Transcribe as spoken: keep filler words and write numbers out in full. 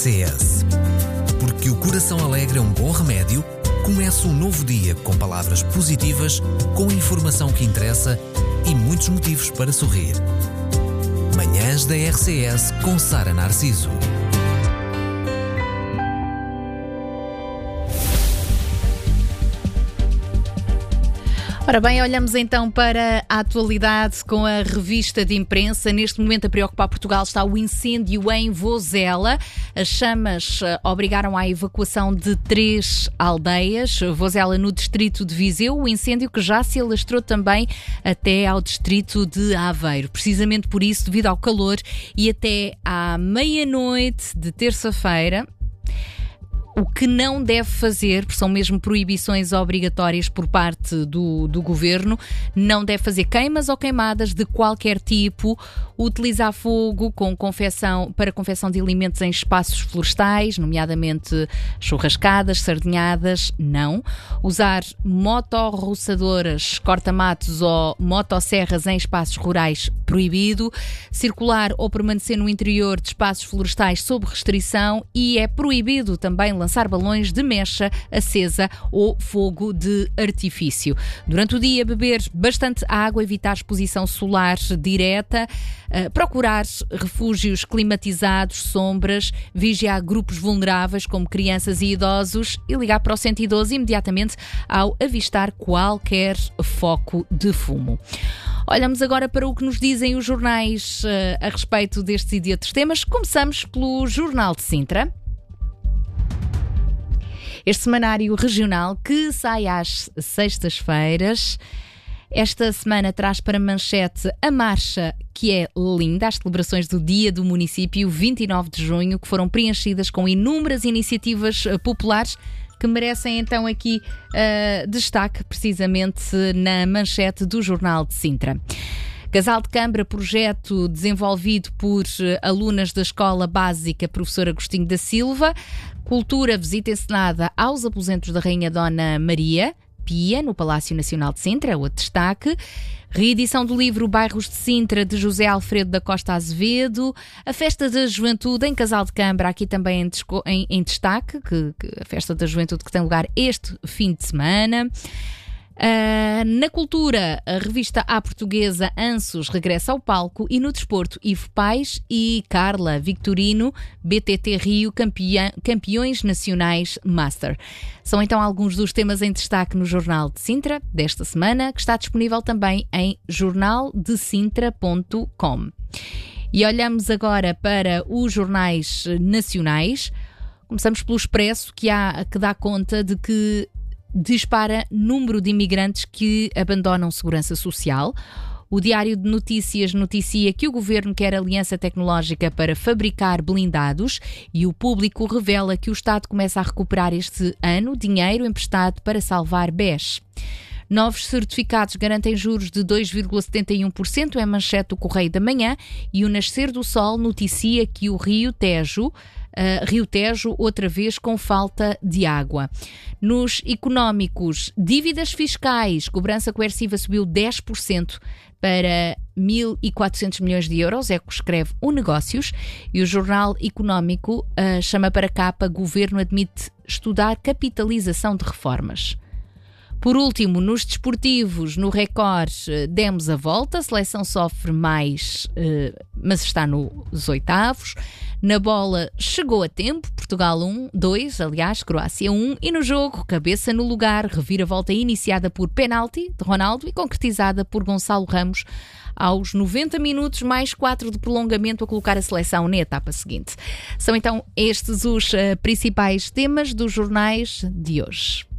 C S. Porque o coração alegre é um bom remédio, comece um novo dia com palavras positivas, com informação que interessa e muitos motivos para sorrir. Manhãs da R C S com Sara Narciso. Ora bem, olhamos então para a atualidade com a revista de imprensa. Neste momento a preocupar Portugal está o incêndio em Vozela. As chamas obrigaram à evacuação de três aldeias. Vozela no distrito de Viseu, o incêndio que já se alastrou também até ao distrito de Aveiro. Precisamente por isso, devido ao calor e até à meia-noite de terça-feira, o que não deve fazer, porque são mesmo proibições obrigatórias por parte do, do governo, não deve fazer queimas ou queimadas de qualquer tipo, utilizar fogo com confecção, para confecção de alimentos em espaços florestais, nomeadamente churrascadas, sardinhadas, não. Usar motorroçadoras, corta-matos ou motosserras em espaços rurais, proibido. Circular ou permanecer no interior de espaços florestais sob restrição e é proibido também lançar balões de mecha acesa ou fogo de artifício. Durante o dia, beber bastante água, evitar exposição solar direta, uh, procurar refúgios climatizados, sombras, vigiar grupos vulneráveis como crianças e idosos e ligar para o cento e doze imediatamente ao avistar qualquer foco de fumo. Olhamos agora para o que nos dizem os jornais uh, a respeito destes e de outros temas. Começamos pelo Jornal de Sintra. Este semanário regional que sai às sextas-feiras. Esta semana traz para manchete a marcha que é linda, as celebrações do Dia do Município, vinte e nove de junho, que foram preenchidas com inúmeras iniciativas populares que merecem então aqui uh, destaque precisamente na manchete do Jornal de Sintra. Casal de Câmara, projeto desenvolvido por alunas da Escola Básica Professor Agostinho da Silva. Cultura, visita encenada aos aposentos da Rainha Dona Maria Pia, no Palácio Nacional de Sintra, outro destaque. Reedição do livro Bairros de Sintra, de José Alfredo da Costa Azevedo. A Festa da Juventude em Casal de Câmara, aqui também em, em, em destaque, que, que a Festa da Juventude que tem lugar este fim de semana. Uh, na cultura, a revista à portuguesa Ansos regressa ao palco e no desporto, Ivo Paes e Carla Victorino, B T T Rio, campeã, campeões nacionais Master. São então alguns dos temas em destaque no Jornal de Sintra desta semana, que está disponível também em jornal de sintra ponto com. E olhamos agora para os jornais nacionais. Começamos pelo Expresso, que, há, que dá conta de que dispara número de imigrantes que abandonam segurança social. O Diário de Notícias noticia que o governo quer aliança tecnológica para fabricar blindados e o Público revela que o Estado começa a recuperar este ano dinheiro emprestado para salvar B E S. Novos certificados garantem juros de dois vírgula setenta e um por cento, é manchete do Correio da Manhã, e o Nascer do Sol noticia que o Rio Tejo Uh, Rio Tejo, outra vez com falta de água. Nos económicos, dívidas fiscais, cobrança coerciva subiu dez por cento para mil e quatrocentos milhões de euros, é o que escreve o Negócios, e o Jornal Económico uh, chama para capa: Governo admite estudar capitalização de reformas. Por último, nos desportivos, no Record, demos a volta, a seleção sofre mais, mas está nos oitavos. Na bola, chegou a tempo, Portugal um, dois, aliás, Croácia um, e no jogo, cabeça no lugar, reviravolta iniciada por penalti de Ronaldo e concretizada por Gonçalo Ramos aos noventa minutos, mais quatro de prolongamento, a colocar a seleção na etapa seguinte. São então estes os uh, principais temas dos jornais de hoje.